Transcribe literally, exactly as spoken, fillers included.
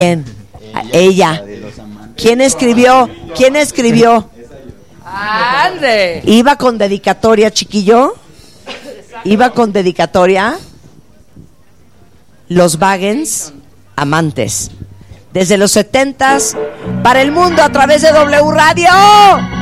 ¿Quién? Ella. ¿Quién escribió? ¿Quién escribió? ¡Ande! ¿Iba con dedicatoria, chiquillo? ¿Iba con dedicatoria? Los Wagens amantes. Desde los setentas, para el mundo a través de W Radio.